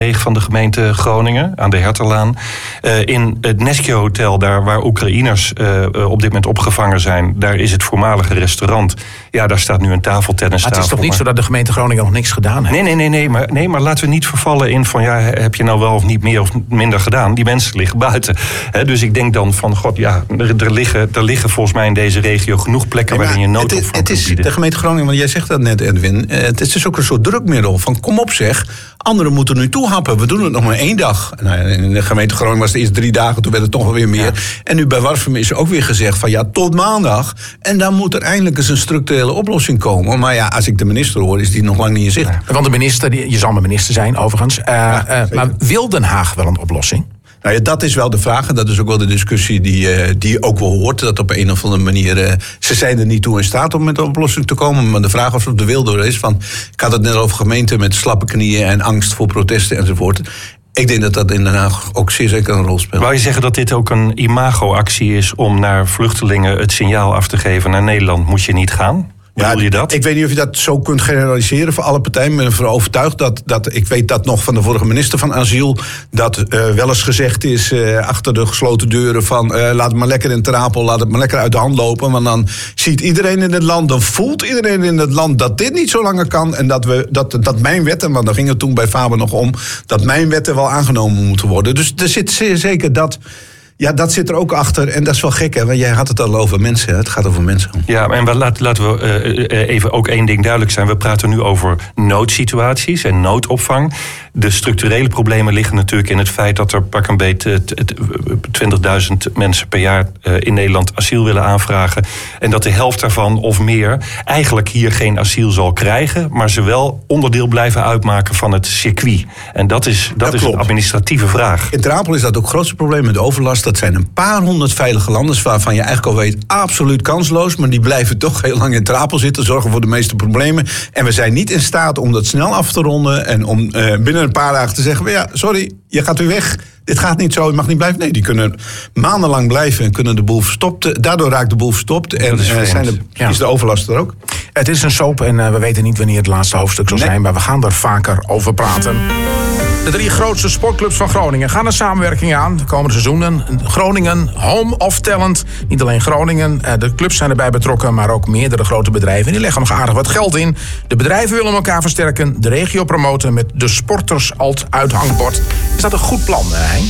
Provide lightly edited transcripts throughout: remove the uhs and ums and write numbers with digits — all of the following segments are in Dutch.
van de gemeente Groningen aan de Herterlaan. In het Neskje Hotel, daar waar Oekraïners op dit moment opgevangen zijn, daar is het voormalige restaurant. Ja, daar staat nu een tafeltennistafel. Het is toch niet zo dat de gemeente Groningen nog niks gedaan heeft? Nee, maar laten we niet vervallen in van heb je nou wel of niet meer of minder gedaan? Die mensen liggen buiten. Dus ik denk dan van er liggen volgens mij in deze regio genoeg plekken waarin je noodopvang kunt bieden. Het is de gemeente Groningen, want jij zegt dat net, Edwin. Het is dus ook een soort drukmiddel van kom op zeg, anderen moeten nu toehappen. We doen het nog maar 1 dag. Nou, in de gemeente Groningen was het eerst 3 dagen, toen werd het toch wel weer meer. Ja. En nu bij Warffum is er ook weer gezegd van tot maandag. En dan moet er eindelijk eens een structurele oplossing komen. Maar ja, als ik de minister hoor, is die nog lang niet in zicht. Ja. Want de minister, je zal mijn minister zijn overigens. Maar wil Den Haag wel een oplossing? Nou ja, dat is wel de vraag. En dat is ook wel de discussie die ook wel hoort. Dat op een of andere manier ze zijn er niet toe in staat om met een oplossing te komen. Maar de vraag of de wil door is. Ik had het net over gemeenten met slappe knieën en angst voor protesten enzovoort. Ik denk dat dat in Den Haag ook zeer zeker een rol speelt. Wou je zeggen dat dit ook een imago-actie is om naar vluchtelingen het signaal af te geven naar Nederland moet je niet gaan? Ja, je dat? Ik weet niet of je dat zo kunt generaliseren voor alle partijen. Ik ben ervan overtuigd dat ik weet dat nog van de vorige minister van Asiel, dat wel eens gezegd is achter de gesloten deuren van laat het maar lekker in Ter Apel, laat het maar lekker uit de hand lopen. Want dan ziet iedereen in het land, dan voelt iedereen in het land dat dit niet zo langer kan. En dat mijn wetten, want daar ging het toen bij Faber nog om, dat mijn wetten wel aangenomen moeten worden. Dus er zit zeer zeker dat. Ja, dat zit er ook achter. En dat is wel gek, hè? Want jij had het al over mensen. Het gaat over mensen. Ja, en laten we even ook 1 ding duidelijk zijn. We praten nu over noodsituaties en noodopvang. De structurele problemen liggen natuurlijk in het feit dat er pak een beetje 20.000 mensen per jaar in Nederland asiel willen aanvragen. En dat de helft daarvan of meer eigenlijk hier geen asiel zal krijgen, maar ze wel onderdeel blijven uitmaken van het circuit. En dat is een administratieve vraag. In Ter Apel is dat ook het grootste probleem met overlast. Dat zijn een paar honderd veilige landers waarvan je eigenlijk al weet absoluut kansloos, maar die blijven toch heel lang in Ter Apel zitten, zorgen voor de meeste problemen. En we zijn niet in staat om dat snel af te ronden en om binnen een paar dagen te zeggen, ja, sorry, je gaat weer weg. Dit gaat niet zo, je mag niet blijven. Nee, die kunnen maandenlang blijven en kunnen de boel verstopt. Daardoor raakt de boel verstopt en is de overlast er ook. Het is een soap en we weten niet wanneer het laatste hoofdstuk zal zijn, maar we gaan er vaker over praten. De 3 grootste sportclubs van Groningen gaan een samenwerking aan de komende seizoenen. Groningen, Home of Talent. Niet alleen Groningen, de clubs zijn erbij betrokken, maar ook meerdere grote bedrijven. Die leggen nog aardig wat geld in. De bedrijven willen elkaar versterken, de regio promoten met de sporters als uithangbord. Is dat een goed plan, Hein?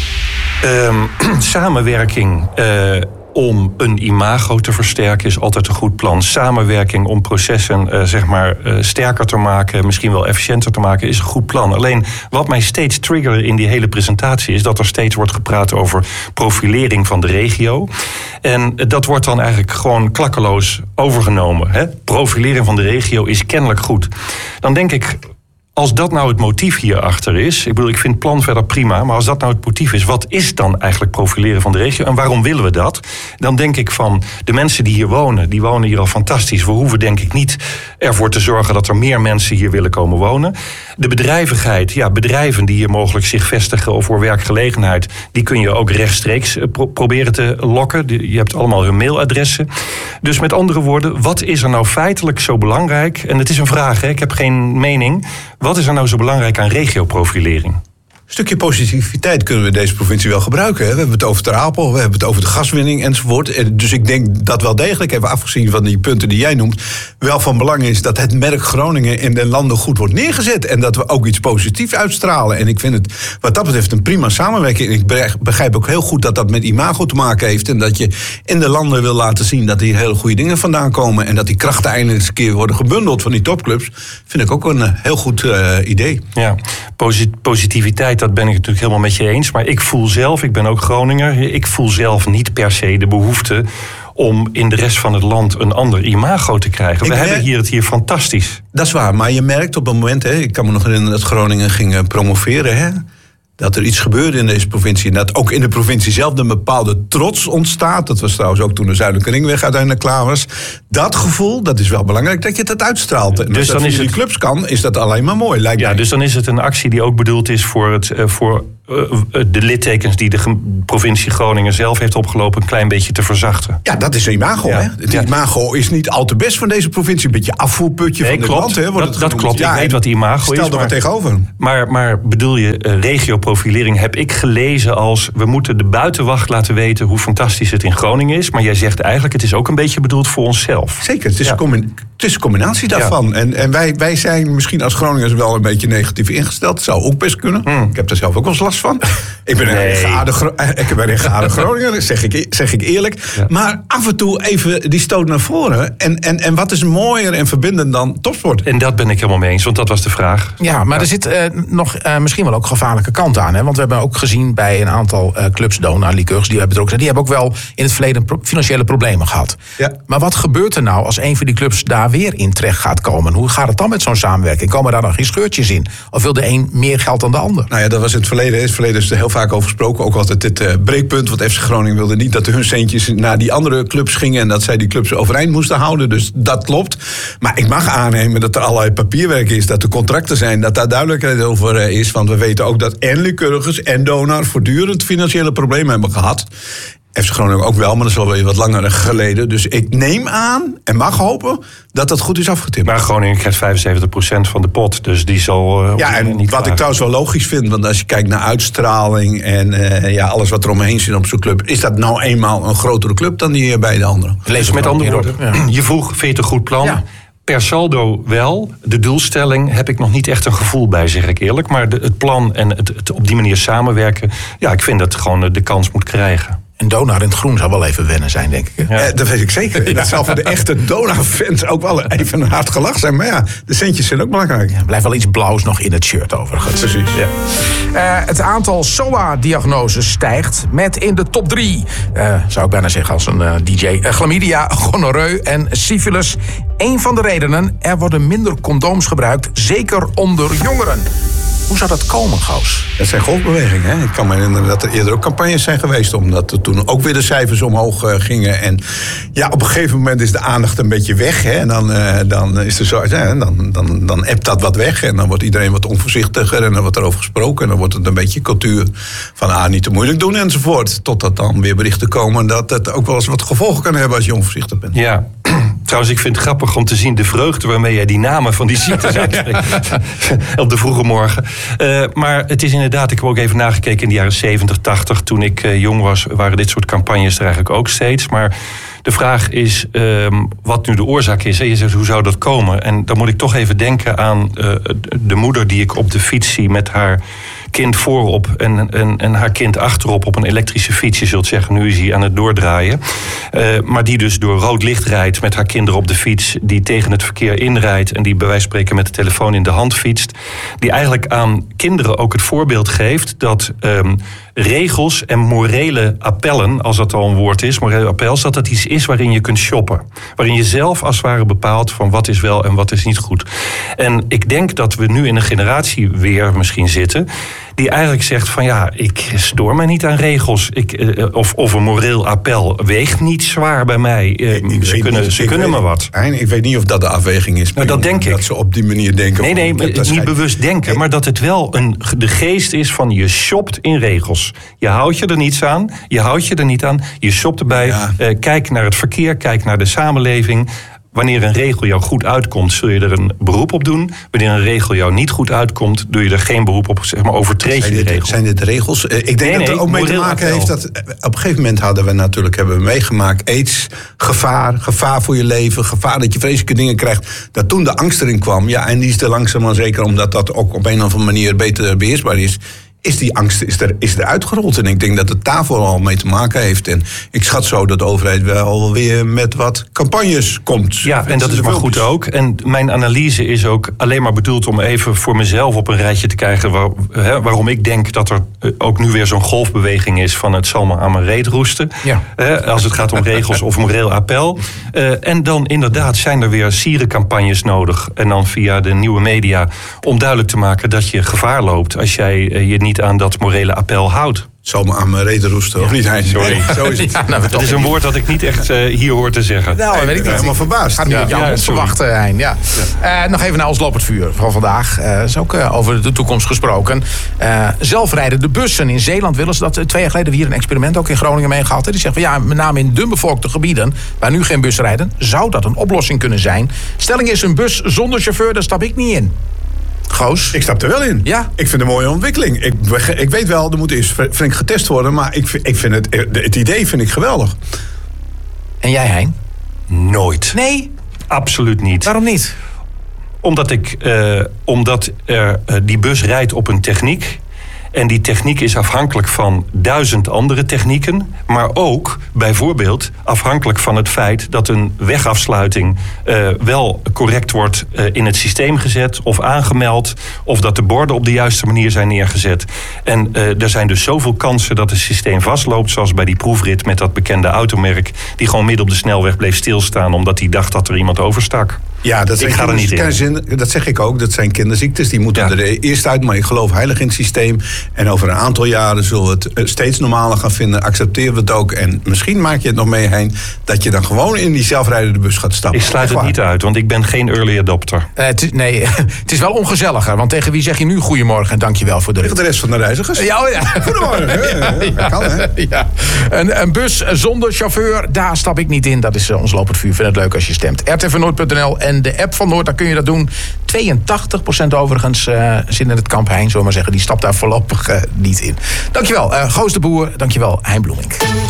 Samenwerking om een imago te versterken is altijd een goed plan. Samenwerking om processen sterker te maken, misschien wel efficiënter te maken, is een goed plan. Alleen wat mij steeds triggerde in die hele presentatie is dat er steeds wordt gepraat over profilering van de regio. En dat wordt dan eigenlijk gewoon klakkeloos overgenomen. Hè? Profilering van de regio is kennelijk goed. Dan denk ik, als dat nou het motief hierachter is, ik vind het plan verder prima, maar als dat nou het motief is, wat is dan eigenlijk profileren van de regio en waarom willen we dat? Dan denk ik van, de mensen die wonen hier al fantastisch. We hoeven denk ik niet ervoor te zorgen dat er meer mensen hier willen komen wonen. De bedrijvigheid, bedrijven die hier mogelijk zich vestigen of voor werkgelegenheid, die kun je ook rechtstreeks proberen te lokken. Je hebt allemaal hun mailadressen. Dus met andere woorden, wat is er nou feitelijk zo belangrijk? En het is een vraag, ik heb geen mening. Wat is er nou zo belangrijk aan regioprofilering? Een stukje positiviteit kunnen we in deze provincie wel gebruiken. Hè? We hebben het over Ter Apel, we hebben het over de gaswinning enzovoort. Dus ik denk dat wel degelijk, even afgezien van die punten die jij noemt, wel van belang is dat het merk Groningen in de landen goed wordt neergezet. En dat we ook iets positiefs uitstralen. En ik vind het wat dat betreft een prima samenwerking. Ik begrijp ook heel goed dat dat met imago te maken heeft. En dat je in de landen wil laten zien dat hier hele goede dingen vandaan komen. En dat die krachten eindelijk eens een keer worden gebundeld van die topclubs. Vind ik ook een heel goed idee. Ja, positiviteit, dat ben ik natuurlijk helemaal met je eens. Maar ik voel zelf, ik ben ook Groninger, ik voel zelf niet per se de behoefte om in de rest van het land een ander imago te krijgen. We hebben het hier fantastisch. Dat is waar, maar je merkt op een moment, ik kan me nog herinneren dat Groningen ging promoveren, dat er iets gebeurde in deze provincie. En dat ook in de provincie zelf een bepaalde trots ontstaat. Dat was trouwens ook toen de Zuidelijke Ringweg uiteindelijk klaar was. Dat gevoel, dat is wel belangrijk dat je dat uitstraalt. En dus als dat die clubs kan, is dat alleen maar mooi, lijkt mij. Dus dan is het een actie die ook bedoeld is voor de littekens die de provincie Groningen zelf heeft opgelopen een klein beetje te verzachten. Ja, dat is een imago. Ja. Hè? Het imago is niet al te best van deze provincie. Een beetje afvoerputje van dit land. Hè, dat klopt. Ja, ik weet wat imago is. Stel er wat tegenover. Maar bedoel je, regioprofilering heb ik gelezen als we moeten de buitenwacht laten weten hoe fantastisch het in Groningen is. Maar jij zegt eigenlijk, het is ook een beetje bedoeld voor onszelf. Zeker, het is een combinatie daarvan. Ja. En wij zijn misschien als Groningers wel een beetje negatief ingesteld. Dat zou ook best kunnen. Ik heb er zelf ook wel eens last van. Ik ben een geaarde Groninger, zeg ik eerlijk. Ja. Maar af en toe even die stoot naar voren. En wat is mooier en verbindend dan topsport? En dat ben ik helemaal mee eens, want dat was de vraag. Ja, maar er zit nog misschien wel ook gevaarlijke kant aan. Hè? Want we hebben ook gezien bij een aantal clubs, Donar, Liqueurs, die hebben ook wel in het verleden financiële problemen gehad. Ja. Maar wat gebeurt er nou als een van die clubs daar weer in terecht gaat komen? Hoe gaat het dan met zo'n samenwerking? Komen daar dan geen scheurtjes in? Of wil de een meer geld dan de ander? Nou ja, dat was in het verleden. In het verleden is er heel vaak over gesproken. Ook altijd dit breekpunt. Want FC Groningen wilde niet dat hun centjes naar die andere clubs gingen. En dat zij die clubs overeind moesten houden. Dus dat klopt. Maar ik mag aannemen dat er allerlei papierwerk is. Dat er contracten zijn. Dat daar duidelijkheid over is. Want we weten ook dat en Lycurgus en Donar voortdurend financiële problemen hebben gehad. FC Groningen ook wel, maar dat is wel weer wat langer geleden. Dus ik neem aan en mag hopen dat dat goed is afgetimmerd. Maar Groningen krijgt 75% van de pot, dus die zal en niet wat ik trouwens wel logisch vind, want als je kijkt naar uitstraling en alles wat er omheen zit op zo'n club, is dat nou eenmaal een grotere club dan die beide andere. Dus met andere woorden, je vroeg, vind je het een goed plan? Ja. Per saldo wel. De doelstelling heb ik nog niet echt een gevoel bij, zeg ik eerlijk. Maar het plan en het op die manier samenwerken, ja, ik vind dat het gewoon de kans moet krijgen. En Donar in het groen zou wel even wennen zijn, denk ik. Ja. Dat weet ik zeker. Dat zal voor de echte Donar-fans ook wel even een hard gelach zijn. Maar ja, de centjes zijn ook belangrijk. Er blijft wel iets blauws nog in het shirt overigens. Precies. Ja. Het aantal SOA-diagnoses stijgt met in de top 3. Zou ik bijna zeggen als een DJ. Chlamydia, gonorreu en syfilis. Eén van de redenen, er worden minder condooms gebruikt. Zeker onder jongeren. Hoe zou dat komen, Gous? Dat zijn golfbewegingen. Hè? Ik kan me herinneren dat er eerder ook campagnes zijn geweest, omdat er toen ook weer de cijfers omhoog gingen. En ja, op een gegeven moment is de aandacht een beetje weg. Hè? En dan is er zo, dan ebt dat wat weg. En dan wordt iedereen wat onvoorzichtiger. En dan wordt er over gesproken. En dan wordt het een beetje cultuur van niet te moeilijk doen enzovoort. Totdat dan weer berichten komen dat het ook wel eens wat gevolgen kan hebben als je onvoorzichtig bent. Ja. Trouwens, ik vind het grappig om te zien de vreugde waarmee jij die namen van die ziektes uitspreekt. Op de vroege morgen. Maar het is inderdaad, ik heb ook even nagekeken in de jaren 70, 80. Toen ik jong was, waren dit soort campagnes er eigenlijk ook steeds. Maar de vraag is wat nu de oorzaak is. Je zegt, hoe zou dat komen? En dan moet ik toch even denken aan de moeder die ik op de fiets zie met haar kind voorop en haar kind achterop op een elektrische fiets. Je zult zeggen, nu is hij aan het doordraaien. Maar die dus door rood licht rijdt met haar kinderen op de fiets, die tegen het verkeer inrijdt en die bij wijze van spreken met de telefoon in de hand fietst. Die eigenlijk aan kinderen ook het voorbeeld geeft dat regels en morele appellen, als dat al een woord is, morele appels, dat dat iets is waarin je kunt shoppen. Waarin je zelf als het ware bepaalt van wat is wel en wat is niet goed. En ik denk dat we nu in een generatie weer misschien zitten die eigenlijk zegt van ja, ik stoor me niet aan regels. Of een moreel appel weegt niet zwaar bij mij. Ze kunnen me wat. Ik weet niet of dat de afweging is. Nou, dat denk ik. Dat ze op die manier denken. Nee, niet bewust denken. Maar dat het wel de geest is van je shopt in regels. Je houdt je er niets aan. Je houdt je er niet aan. Je shopt erbij. Ja. Kijk naar het verkeer. Kijk naar de samenleving. Wanneer een regel jou goed uitkomt, zul je er een beroep op doen. Wanneer een regel jou niet goed uitkomt, doe je er geen beroep op, zeg maar, overtreed je de regel. Zijn dit regels? Ik denk dat er ook mee te maken heeft dat op een gegeven moment hebben we meegemaakt AIDS, gevaar voor je leven, gevaar dat je vreselijke dingen krijgt. Dat toen de angst erin kwam, ja, en die is er langzaam maar zeker, omdat dat ook op een of andere manier beter beheersbaar is die angst is er uitgerold. En ik denk dat het daar vooral mee te maken heeft. En ik schat zo dat de overheid wel weer met wat campagnes komt. Ja, en dat is maar goed ook. En mijn analyse is ook alleen maar bedoeld om even voor mezelf op een rijtje te krijgen waarom ik denk dat er ook nu weer zo'n golfbeweging is van het zal maar aan mijn reet roesten. Ja. Als het gaat om regels of moreel appel. En dan inderdaad zijn er weer sierencampagnes nodig. En dan via de nieuwe media om duidelijk te maken dat je gevaar loopt als jij je niet niet aan dat morele appel houdt. Zal aan mijn reden roesten, of niet? Sorry. Zo is het. Dat is een woord dat ik niet echt hier hoor te zeggen. Nou, weet ik ben niet. helemaal verbaasd. Gaat niet op jouw mond verwachten, Hein. Ja. Nog even naar ons lopend vuur van vandaag. Is ook over de toekomst gesproken. Zelfrijdende bussen. In Zeeland willen ze dat. 2 jaar geleden hebben we hier een experiment ook in Groningen mee gehad. Die zeggen van ja, met name in dunbevolkte gebieden, waar nu geen bussen rijden, zou dat een oplossing kunnen zijn. Stelling is een bus zonder chauffeur, daar stap ik niet in. Goos? Ik stap er wel in. Ja. Ik vind het een mooie ontwikkeling. Ik weet wel, er moet eerst flink getest worden, maar ik vind het idee vind ik geweldig. En jij, Hein? Nooit. Nee? Absoluut niet. Waarom niet? Omdat die bus rijdt op een techniek. En die techniek is afhankelijk van 1000 andere technieken. Maar ook bijvoorbeeld afhankelijk van het feit dat een wegafsluiting wel correct wordt in het systeem gezet of aangemeld. Of dat de borden op de juiste manier zijn neergezet. En er zijn dus zoveel kansen dat het systeem vastloopt. Zoals bij die proefrit met dat bekende automerk. Die gewoon midden op de snelweg bleef stilstaan omdat hij dacht dat er iemand overstak. Ja, Ik ga er niet in. Dat zeg ik ook. Dat zijn kinderziektes. Die moeten er eerst uit. Maar ik geloof heilig in het systeem. En over een aantal jaren zullen we het steeds normaler gaan vinden. Accepteren we het ook. En misschien maak je het nog mee heen dat je dan gewoon in die zelfrijdende bus gaat stappen. Ik sluit het niet uit, want ik ben geen early adopter. Het is wel ongezelliger. Want tegen wie zeg je nu goedemorgen en dankjewel voor de rit? Tegen de rest van de reizigers. Ja. Goedemorgen. Dat kan, hè? Ja. Een bus zonder chauffeur, daar stap ik niet in. Dat is ons lopend vuur. Vind het leuk als je stemt. rtvnoord.nl en de app van Noord, daar kun je dat doen. 82% overigens zit in het kamp Hein, zullen we maar zeggen. Die stapt daar voorlopig niet in. Dankjewel, Goos de Boer. Dankjewel, Hein Bloemink.